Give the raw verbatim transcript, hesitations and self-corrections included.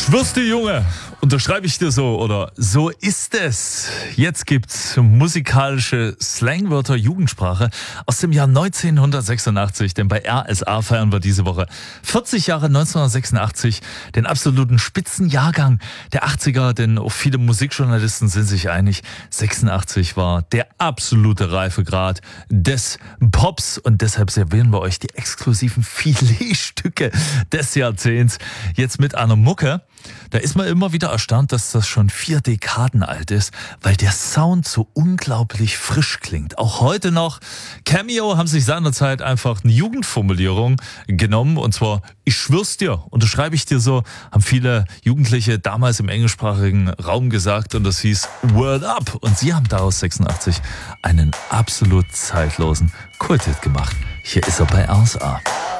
Schwör's dir, Junge, unterschreibe ich dir so oder so ist es. Jetzt gibt's musikalische Slangwörter, Jugendsprache aus dem Jahr neunzehnhundertsechsundachtzig, denn bei R S A feiern wir diese Woche vierzig Jahre neunzehnhundertsechsundachtzig, den absoluten Spitzenjahrgang der achtziger, denn auch viele Musikjournalisten sind sich einig, sechsundachtzig war der absolute Reifegrad des Pops und deshalb servieren wir euch die exklusiven Filetstücke des Jahrzehnts jetzt mit einer Mucke. Da ist man immer wieder erstaunt, dass das schon vier Dekaden alt ist, weil der Sound so unglaublich frisch klingt. Auch heute noch. Cameo haben sich seinerzeit einfach eine Jugendformulierung genommen und zwar, ich schwör's dir, unterschreibe ich dir so, haben viele Jugendliche damals im englischsprachigen Raum gesagt und das hieß Word Up und sie haben daraus sechsundachtzig einen absolut zeitlosen Kulthit gemacht. Hier ist er bei R S A.